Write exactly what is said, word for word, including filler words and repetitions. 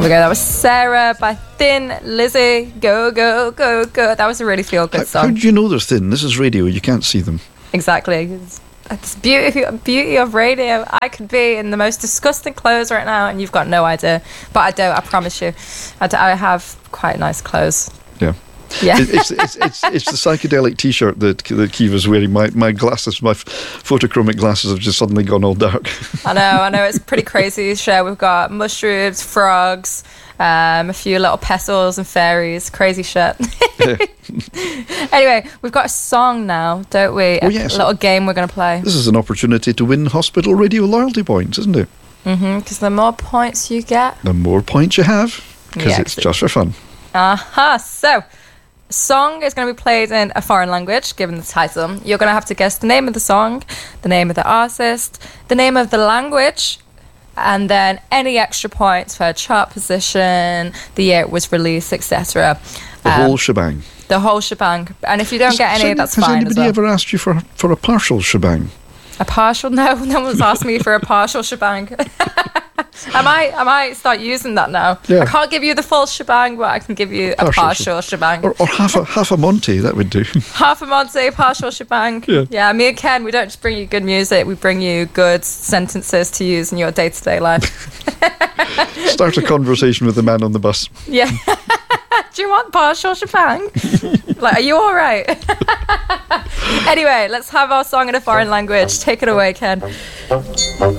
we go. That was Sarah by Thin Lizzy. Go, go, go, go. That was a really feel-good How, song. how do you know they're thin? This is radio. You can't see them. Exactly. It's, it's beauty, beauty of radio. I could be in the most disgusting clothes right now, and you've got no idea. But I don't. I promise you, I, do, I have quite nice clothes. Yeah. Yeah. It, it's, it's it's it's the psychedelic T-shirt that that Kiva's wearing. My my glasses, my photochromic glasses, have just suddenly gone all dark. I know. I know. It's pretty crazy. Show. We've got mushrooms, frogs, um, a few little petals and fairies. Crazy shit. Yeah. Anyway, we've got a song now, don't we? Oh, a yes. little game we're going to play. This is an opportunity to win hospital radio loyalty points, isn't it? Mm-hmm. Because the more points you get, The more points you have, because Yeah, it's 'cause it- just for fun. Aha, so song is going to be played in a foreign language, given the title. You're going to have to guess the name of the song, the name of the artist, the name of the language, and then any extra points for chart position, the year it was released, et cetera. The whole shebang. The whole shebang. And if you don't Has- get any, has that's has fine as anybody well. ever asked you for for a partial shebang? A partial? No, no one's asked me for a partial shebang. I might, I might start using that now. Yeah. I can't give you the full shebang, but I can give you a Partial partial shebang. Or, or half a half a Monty, that would do. Half a Monty, partial shebang. Yeah. me and Ken, we don't just bring you good music, we bring you good sentences to use in your day-to-day life. Start a conversation with the man on the bus. Yeah. Do you want partial shebang? Like, are you all right? Anyway, let's have our song in a foreign language. Take it away, Ken.